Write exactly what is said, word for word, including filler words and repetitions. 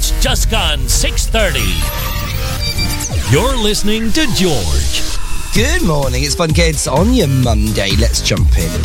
It's just gone six thirty. You're listening to George. Good morning, it's Fun Kids on your Monday. Let's jump in.